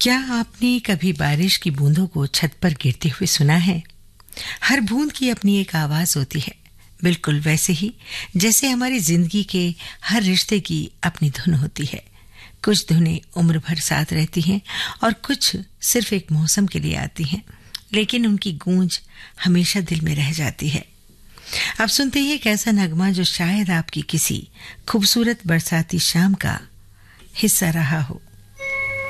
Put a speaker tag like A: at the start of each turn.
A: क्या आपने कभी बारिश की बूंदों को छत पर गिरते हुए सुना है? हर बूंद की अपनी एक आवाज होती है, बिल्कुल वैसे ही जैसे हमारी जिंदगी के हर रिश्ते की अपनी धुन होती है। कुछ धुनें उम्र भर साथ रहती हैं और कुछ सिर्फ एक मौसम के लिए आती हैं, लेकिन उनकी गूंज हमेशा दिल में रह जाती है। अब सुनते ही एक ऐसा नगमा जो शायद आपकी किसी खूबसूरत बरसाती शाम का हिस्सा रहा हो।